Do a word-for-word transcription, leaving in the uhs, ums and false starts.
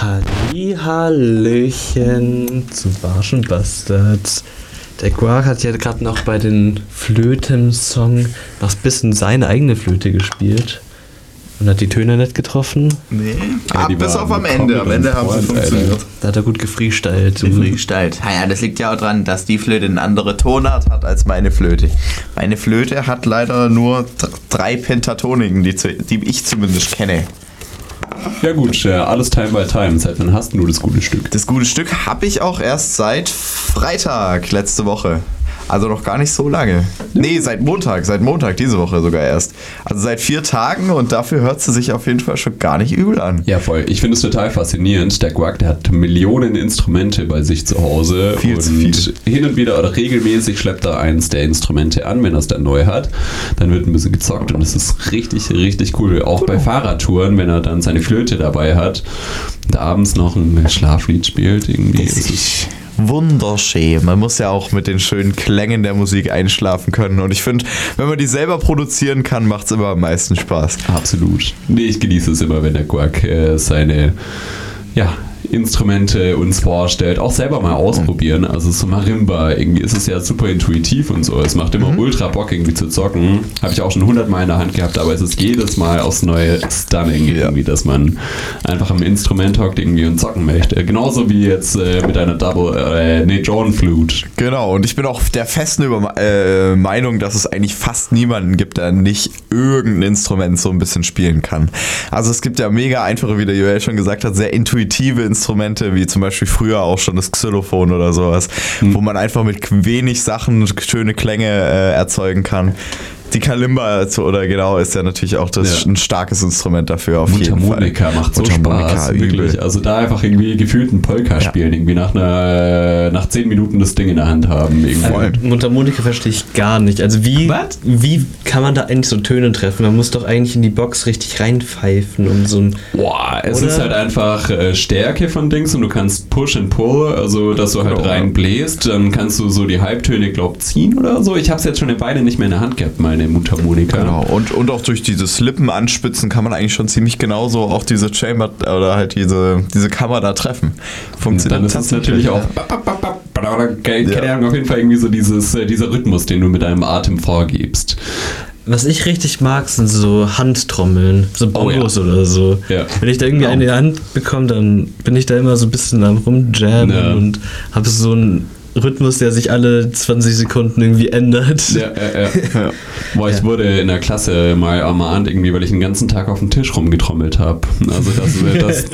Hallihallöchen zu Barschen Bastards. Der Quark hat ja gerade noch bei den Flöten-Song noch ein bisschen seine eigene Flöte gespielt und hat die Töne nicht getroffen. Nee, ja, ah, bis auf am Ende. Am Ende haben sie funktioniert. Da hat er gut gefreestylt. Gefreestylt. Ja, das liegt ja auch dran, dass die Flöte eine andere Tonart hat als meine Flöte. Meine Flöte hat leider nur drei Pentatoniken, die, zu, die ich zumindest kenne. Ja gut, ja, alles Time by Time. Seit wann hast du das gute Stück? Das gute Stück habe ich auch erst seit Freitag letzte Woche. Also noch gar nicht so lange. Nee, seit Montag, seit Montag diese Woche sogar erst. Also seit vier Tagen und dafür hört sie sich auf jeden Fall schon gar nicht übel an. Ja voll, ich finde es total faszinierend. Der Quark, der hat Millionen Instrumente bei sich zu Hause. Viel und zu viel. Hin und wieder oder regelmäßig schleppt er eins der Instrumente an, wenn er es dann neu hat. Dann wird ein bisschen gezockt und es ist richtig, richtig cool. Auch cool. Bei Fahrradtouren, wenn er dann seine Flöte dabei hat und abends noch ein Schlaflied spielt. Irgendwie das ist wunderschön. Man muss ja auch mit den schönen Klängen der Musik einschlafen können. Und ich finde, wenn man die selber produzieren kann, macht es immer am meisten Spaß. Absolut. Nee, ich genieße es immer, wenn der Quark äh, seine ja, Instrumente uns vorstellt. Auch selber mal ausprobieren. Also so Marimba, irgendwie ist es ja super intuitiv und so. Es macht immer mhm. ultra Bock irgendwie zu zocken. Habe ich auch schon hundertmal in der Hand gehabt, aber es ist jedes Mal aufs Neue stunning ja. irgendwie, dass man einfach am Instrument hockt irgendwie und zocken möchte. Genauso wie jetzt äh, mit einer Double, äh, nee, John Flute. Genau, und ich bin auch der festen Über- äh, Meinung, dass es eigentlich fast niemanden gibt, der nicht irgendein Instrument so ein bisschen spielen kann. Also es gibt ja mega einfache, wie der Joel schon gesagt hat, sehr intuitive Instrumente, wie zum Beispiel früher auch schon das Xylophon oder sowas, mhm. wo man einfach mit wenig Sachen schöne Klänge äh, erzeugen kann. Die Kalimba oder genau ist ja natürlich auch das ja. ein starkes Instrument dafür auf jeden Fall. Mundharmonika macht so Spaß, wirklich. Also da einfach irgendwie gefühlt ein Polka spielen, ja. irgendwie nach einer nach zehn Minuten das Ding in der Hand haben. Ähm, Mundharmonika verstehe ich gar nicht. Also wie, wie kann man da eigentlich so Töne treffen? Man muss doch eigentlich in die Box richtig reinpfeifen und so ein... Boah, es oder? ist halt einfach äh, Stärke von Dings und du kannst Push and Pull, also dass du halt genau. reinbläst, dann kannst du so die Halbtöne, glaub, ziehen oder so. Ich habe es jetzt schon eine Weile nicht mehr in der Hand gehabt, meine Mundharmonika. Genau, und, und auch durch dieses Lippen anspitzen kann man eigentlich schon ziemlich genauso auch diese Chamber oder halt diese, diese Kammer da treffen. Funktioniert dann ist es natürlich auch keine Ahnung, auf jeden Fall irgendwie so dieses, dieser Rhythmus, den du mit deinem Atem vorgibst. Was ich richtig mag, sind so Handtrommeln, so Bongos oh, ja. oder so. Ja. Wenn ich da irgendwie eine in die Hand bekomme, dann bin ich da immer so ein bisschen am Rumjammen ja. und habe so einen Rhythmus, der sich alle zwanzig Sekunden irgendwie ändert. Ja, ja, ja. ja. Boah, ich ja. wurde in der Klasse mal ermahnt, irgendwie, weil ich den ganzen Tag auf dem Tisch rumgetrommelt habe. Also das, das,